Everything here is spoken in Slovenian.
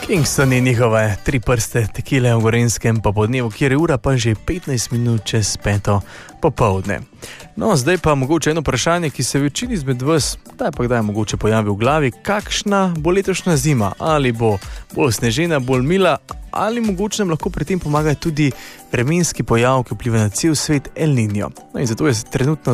Kingston je njihove 3 prste tekile v Gorenjskem popodnevu, kjer je ura pa že 15 minut čez 5. popoldne. No, zdaj pa mogoče eno vprašanje, ki se večini izmed vas kdaj mogoče pojavi v glavi. Kakšna bo letošnja zima? Ali bo bolj snežena, bolj mila? Ali mogoče nam lahko pri tem pomaga tudi vremenski pojav, ki vpliva na cel svet, El Niño? No in zato je trenutno